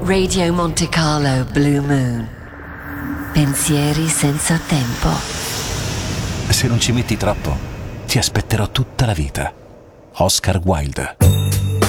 Radio Monte Carlo Blue Moon. Pensieri senza tempo. Se non ci metti troppo, ti aspetterò tutta la vita. Oscar Wilde.